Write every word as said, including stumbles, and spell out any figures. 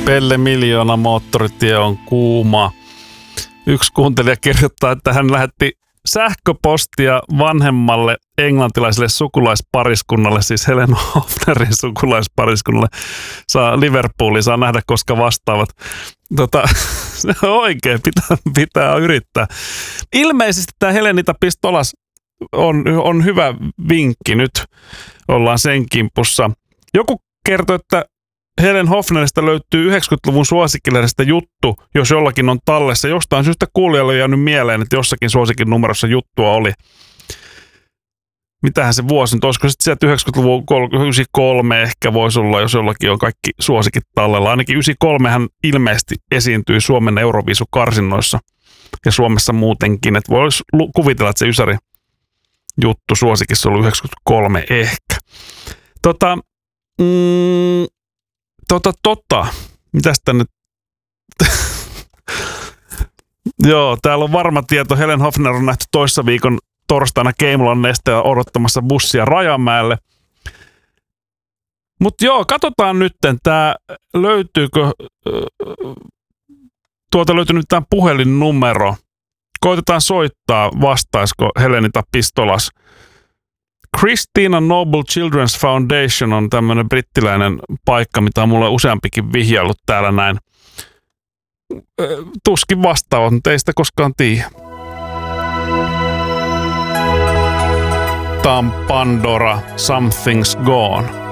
Pelle Miljoona moottoritie on kuuma. Yksi kuuntelija kirjoittaa, että hän lähetti sähköpostia vanhemmalle englantilaiselle sukulaispariskunnalle, siis Helen Hofnerin sukulaispariskunnalle. Saa Liverpooliin, saa nähdä, koska vastaavat. Tota, oikein, pitää, pitää yrittää. Ilmeisesti tämä Helenita Pistolas on, on hyvä vinkki nyt. Ollaan sen kimpussa. Joku kertoi, että Helen Hofnerista löytyy yhdeksänkymmentäluvun suosikkilehdestä juttu, jos jollakin on tallessa. Jostain syystä kuulijalle on jäänyt mieleen, että jossakin suosikin numerossa juttua oli. Mitähän se vuosi nyt, olisiko sitten sieltä yhdeksänkymmentäluvun yhdeksänkymmentäkolme ehkä voisi olla, jos jollakin on kaikki suosikit tallella. Ainakin yhdeksänkymmentäkolme hän ilmeisesti esiintyi Suomen Euroviisukarsinnoissa ja Suomessa muutenkin. Että voisi kuvitella, että se Ysäri juttu suosikissa on ollut yhdeksänkymmentäkolme ehkä. Tota... Mm, Tota, tota. Mitäs tänne? Joo, täällä on varma tieto. Helen Hofner on nähty toissa viikon torstaina Keimolan Nesteellä odottamassa bussia Rajamäelle. Mutta joo, katsotaan nyt, tää löytyykö, tuolta löytyy nyt tämä puhelinnumero. Koitetaan soittaa, vastaisiko Helenita Pistolas. Christina Noble Children's Foundation on tämmöinen brittiläinen paikka, mitä on mulle useampikin vihjaillut täällä näin. Tuskin vastaavat, mutta ei sitä koskaan tiedä. Tämä on Pandora, Something's Gone.